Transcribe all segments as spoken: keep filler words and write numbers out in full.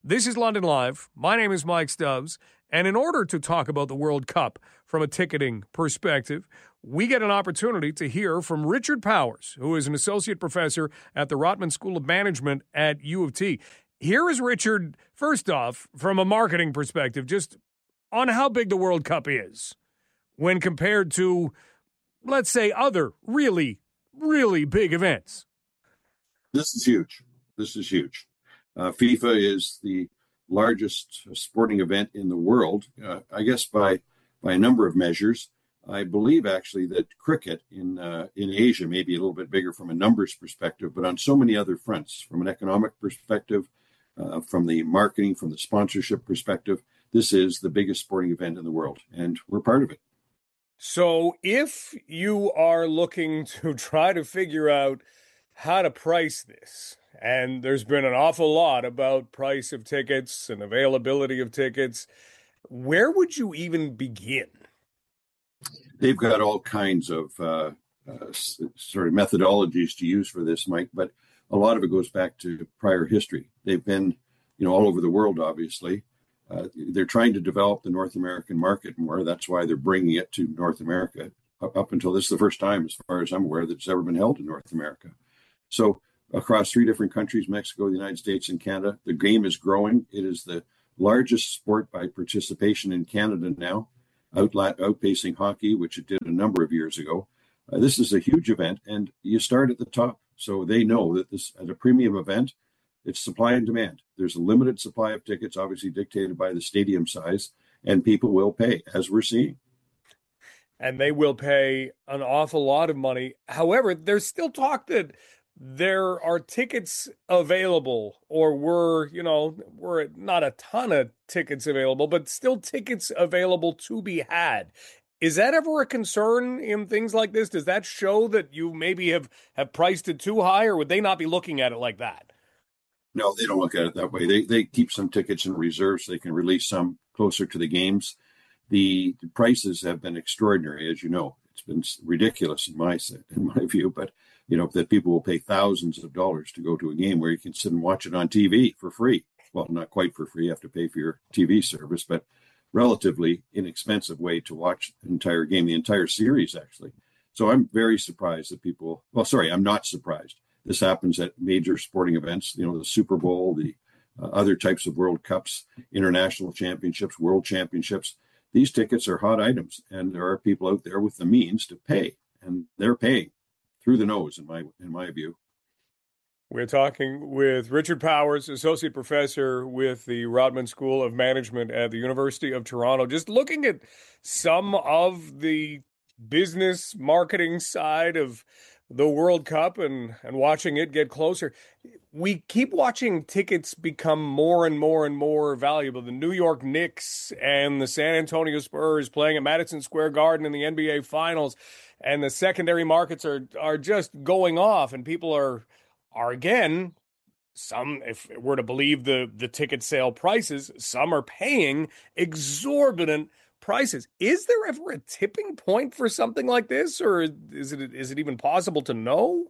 This is London Live. My name is Mike Stubbs. And in order to talk about the World Cup from a ticketing perspective, we get an opportunity to hear from Richard Powers, who is an associate professor at the Rotman School of Management at U of T. Here is Richard, first off, from a marketing perspective, just on how big the World Cup is when compared to, let's say, other really, really big events. This is huge. This is huge. Uh, FIFA is the largest sporting event in the world, uh, I guess by by a number of measures. I believe actually that cricket in uh, in Asia may be a little bit bigger from a numbers perspective, but on so many other fronts, from an economic perspective, uh, from the marketing, from the sponsorship perspective, this is the biggest sporting event in the world, and we're part of it. So if you are looking to try to figure out how to price this, and there's been an awful lot about price of tickets and availability of tickets, where would you even begin? They've got all kinds of uh, uh, sort of methodologies to use for this, Mike, but a lot of it goes back to prior history. They've been, you know, all over the world, obviously. Uh, they're trying to develop the North American market more. That's why they're bringing it to North America. Up, up until this is the first time, as far as I'm aware, that it's ever been held in North America. So across three different countries, Mexico, the United States, and Canada, the game is growing. It is the largest sport by participation in Canada now, outla- outpacing hockey, which it did a number of years ago. Uh, this is a huge event, and you start at the top. So they know that this, at a premium event, it's supply and demand. There's a limited supply of tickets, obviously dictated by the stadium size, and people will pay, as we're seeing. And they will pay an awful lot of money. However, there's still talk that there are tickets available, or were, you know, were not a ton of tickets available, but still tickets available to be had. Is that ever a concern in things like this? Does that show that you maybe have, have priced it too high, or would they not be looking at it like that? No, they don't look at it that way. They they keep some tickets in reserve so they can release some closer to the games. The, the prices have been extraordinary, as you know. It's been ridiculous in my in my view, but you know that people will pay thousands of dollars to go to a game where you can sit and watch it on T V for free. Well, not quite for free; you have to pay for your T V service, but relatively inexpensive way to watch the entire game, the entire series, actually. So I'm very surprised that people. Well, sorry, I'm not surprised. This happens at major sporting events. You know, the Super Bowl, the uh, other types of World Cups, international championships, world championships. These tickets are hot items, and there are people out there with the means to pay, and they're paying through the nose, in my in my view. We're talking with Richard Powers, associate professor with the Rotman School of Management at the University of Toronto. Just looking at some of the business marketing side of the World Cup and, and watching it get closer. We keep watching tickets become more and more and more valuable. The New York Knicks and the San Antonio Spurs playing at Madison Square Garden in the N B A Finals, and the secondary markets are are just going off, and people are are again, some, if we're to believe the the ticket sale prices, some are paying exorbitant prices. Is there ever a tipping point for something like this, or is it is it even possible to know?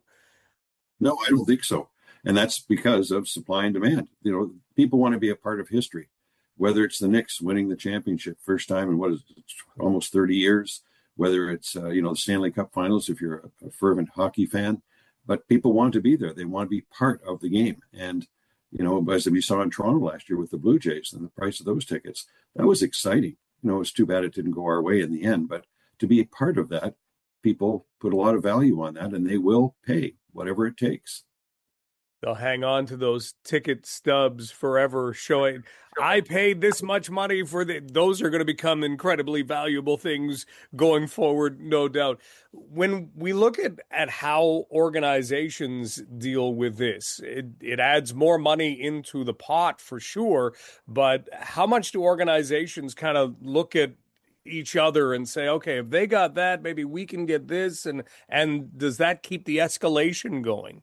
No, I don't think so. And that's because of supply and demand. You know, people want to be a part of history, whether it's the Knicks winning the championship first time in what is it, almost thirty years, whether it's, uh, you know, the Stanley Cup Finals, if you're a, a fervent hockey fan. But people want to be there. They want to be part of the game. And, you know, as we saw in Toronto last year with the Blue Jays and the price of those tickets, that was exciting. You know, it's too bad it didn't go our way in the end. But to be a part of that, people put a lot of value on that, and they will pay whatever it takes. They'll hang on to those ticket stubs forever, showing I paid this much money for the. Those are going to become incredibly valuable things going forward, no doubt. When we look at, at how organizations deal with this, it, it adds more money into the pot for sure. But how much do organizations kind of look at each other and say, okay, if they got that, maybe we can get this, and and does that keep the escalation going?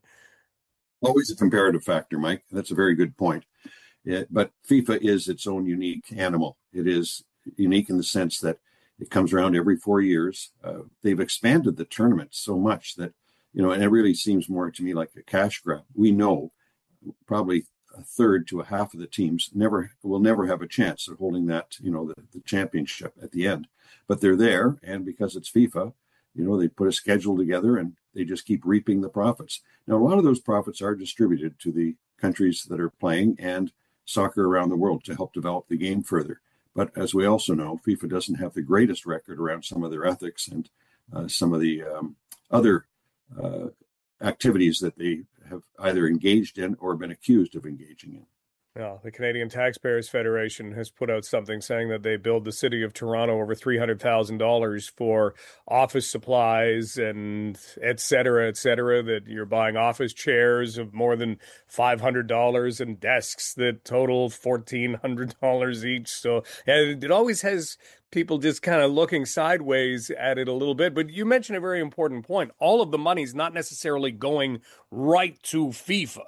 Always a comparative factor, Mike. That's a very good point. It, but FIFA is its own unique animal. It is unique in the sense that it comes around every four years. Uh, they've expanded the tournament so much that, you know, and it really seems more to me like a cash grab. We know probably a third to a half of the teams never will never have a chance of holding that, you know, the, the championship at the end. But they're there, and because it's FIFA, you know, they put a schedule together and they just keep reaping the profits. Now, a lot of those profits are distributed to the countries that are playing and soccer around the world to help develop the game further. But as we also know, FIFA doesn't have the greatest record around some of their ethics and uh, some of the um, other uh, activities that they have either engaged in or been accused of engaging in. Well, the Canadian Taxpayers Federation has put out something saying that they billed the city of Toronto over three hundred thousand dollars for office supplies and et cetera, et cetera, that you're buying office chairs of more than five hundred dollars and desks that total fourteen hundred dollars each. So and it always has people just kind of looking sideways at it a little bit. But you mentioned a very important point. All of the money's not necessarily going right to FIFA.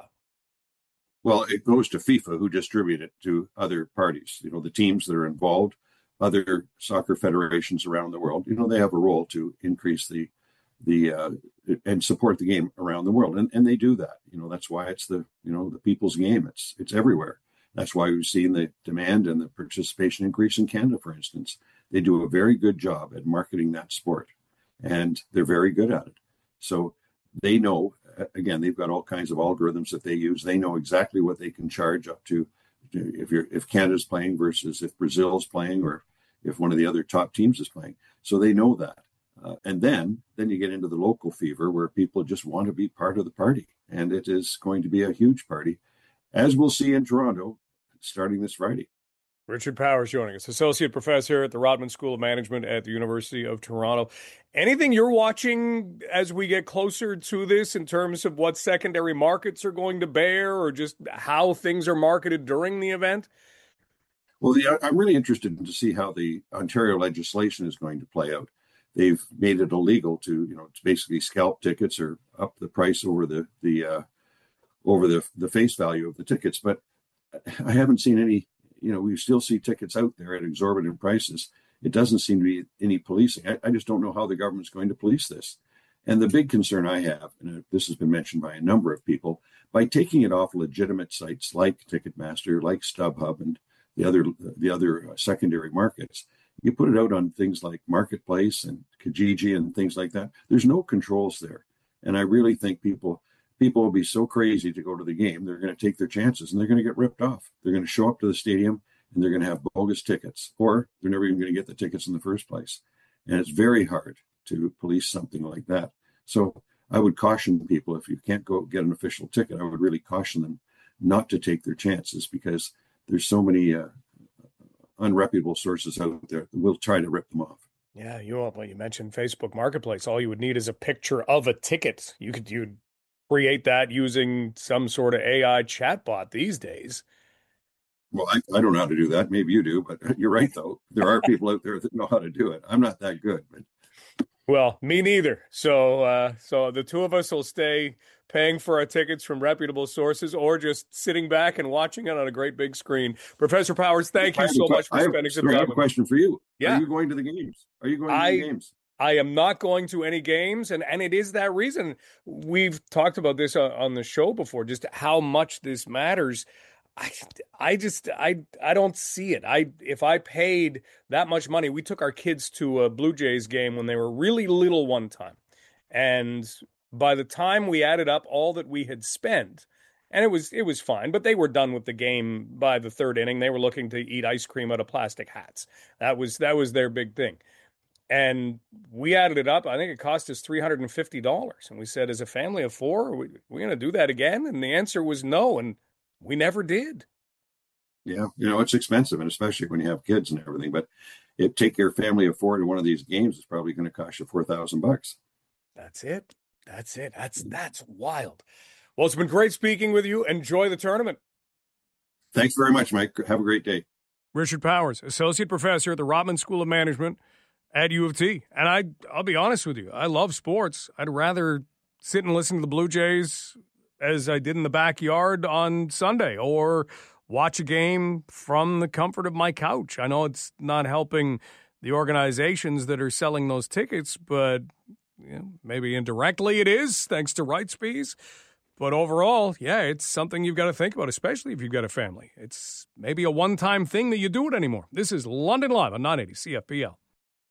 Well, it goes to FIFA, who distribute it to other parties. You know, the teams that are involved, other soccer federations around the world. You know, they have a role to increase the the uh, and support the game around the world, and and they do that. You know, that's why it's the you know the people's game. It's it's everywhere. That's why we've seen the demand and the participation increase in Canada, for instance. They do a very good job at marketing that sport, and they're very good at it. So they know. Again, they've got all kinds of algorithms that they use. They know exactly what they can charge up to if you're if Canada's playing versus if Brazil's playing or if one of the other top teams is playing. So they know that. Uh, and then then you get into the local fever where people just want to be part of the party. And it is going to be a huge party, as we'll see in Toronto starting this Friday. Richard Powers joining us, Associate Professor at the Rodman School of Management at the University of Toronto. Anything you're watching as we get closer to this in terms of what secondary markets are going to bear or just how things are marketed during the event? Well, the, I'm really interested to see how the Ontario legislation is going to play out. They've made it illegal to, you know, to basically scalp tickets or up the price over the the uh, over the the face value of the tickets. But I haven't seen any. You know, we still see tickets out there at exorbitant prices. It doesn't seem to be any policing. I, I just don't know how the government's going to police this. And the big concern I have, and this has been mentioned by a number of people, by taking it off legitimate sites like Ticketmaster, like StubHub, and the other the other secondary markets, you put it out on things like Marketplace and Kijiji and things like that. There's no controls there, and I really think people. People will be so crazy to go to the game, they're going to take their chances and they're going to get ripped off. They're going to show up to the stadium and they're going to have bogus tickets, or they're never even going to get the tickets in the first place. And it's very hard to police something like that. So I would caution people, if you can't go get an official ticket, I would really caution them not to take their chances, because there's so many uh, unreputable sources out there that will try to rip them off. Yeah, you well, you mentioned Facebook Marketplace. All you would need is a picture of a ticket. You could you'd create that using some sort of A I chatbot these days. Well, I, I don't know how to do that. Maybe you do, but you're right, though. There are people out there that know how to do it. I'm not that good. But Well, me neither. So uh, so the two of us will stay paying for our tickets from reputable sources or just sitting back and watching it on a great big screen. Professor Powers, thank you so much for spending some time. I have a question for you. Yeah. Are you going to the games? Are you going to I, the games? I am not going to any games, and, and it is that reason. We've talked about this on, on the show before, just how much this matters. I, I just I I don't see it. I if I paid that much money, we took our kids to a Blue Jays game when they were really little one time, and by the time we added up all that we had spent, and it was it was fine, but they were done with the game by the third inning. They were looking to eat ice cream out of plastic hats. That was that was their big thing. And we added it up. I think it cost us three hundred fifty dollars. And we said, as a family of four, are we, we're going to do that again? And the answer was no. And we never did. Yeah. You know, it's expensive, and especially when you have kids and everything. But it take your family of four to one of these games is probably going to cost you four thousand bucks. That's it. That's it. That's, that's wild. Well, it's been great speaking with you. Enjoy the tournament. Thanks very much, Mike. Have a great day. Richard Powers, Associate Professor at the Rodman School of Management at U of T. And I, I'll be honest with you, I love sports. I'd rather sit and listen to the Blue Jays as I did in the backyard on Sunday, or watch a game from the comfort of my couch. I know it's not helping the organizations that are selling those tickets, but you know, maybe indirectly it is, thanks to rights fees. But overall, yeah, it's something you've got to think about, especially if you've got a family. It's maybe a one-time thing that you do it anymore. This is London Live on nine eighty C F P L.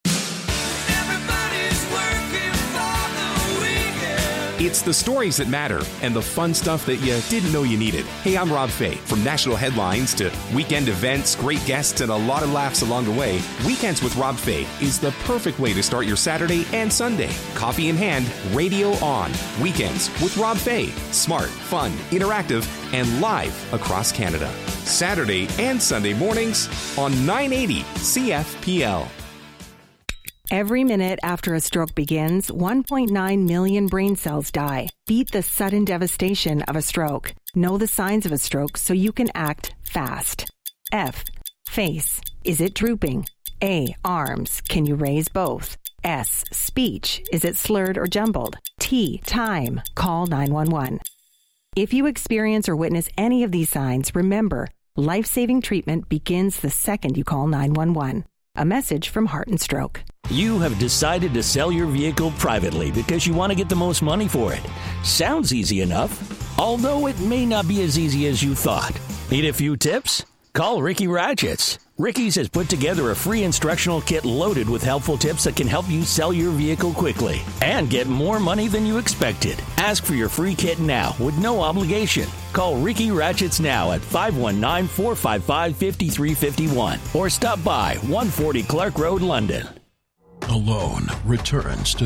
It's the stories that matter and the fun stuff that you didn't know you needed. Hey, I'm Rob Fay. From national headlines to weekend events, great guests, and a lot of laughs along the way, Weekends with Rob Fay is the perfect way to start your Saturday and Sunday. Coffee in hand, radio on. Weekends with Rob Fay. Smart, fun, interactive, and live across Canada. Saturday and Sunday mornings on nine eighty C F P L. Every minute after a stroke begins, one point nine million brain cells die. Beat the sudden devastation of a stroke. Know the signs of a stroke so you can act fast. F. Face. Is it drooping? A. Arms. Can you raise both? S. Speech. Is it slurred or jumbled? T. Time. Call nine one one. If you experience or witness any of these signs, remember, life-saving treatment begins the second you call nine one one. A message from Heart and Stroke. You have decided to sell your vehicle privately because you want to get the most money for it. Sounds easy enough, although it may not be as easy as you thought. Need a few tips? Call Ricky Ratchets. Ricky's has put together a free instructional kit loaded with helpful tips that can help you sell your vehicle quickly and get more money than you expected. Ask for your free kit now with no obligation. Call Ricky Ratchets now at five one nine, four five five, five three five one or stop by one forty Clark Road, London. Alone returns to